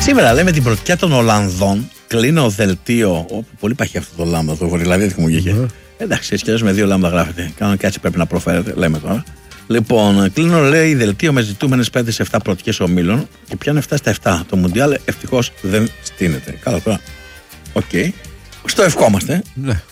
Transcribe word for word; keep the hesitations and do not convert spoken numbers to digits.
Σήμερα λέμε την πρωτιά των Ολλανδών. Κλείνω δελτίο. Oh, πολύ παχύ αυτό το λάμδα, το βορειολαδίτικο μου βγήκε. Mm. Εντάξει, έτσι κι αλλιώς με δύο λάμδα γράφεται. Κανονικά έτσι πρέπει να προφέρετε, λέμε τώρα. Λοιπόν, κλείνω, λέει, δελτίο με ζητούμενες πέντε σε επτά πρωτιές ομίλων και πιάνε επτά στα επτά. Το Μουντιάλ ευτυχώς δεν στείνεται. Καλά τώρα. Οκ. Okay. Στο ευχόμαστε. Ναι.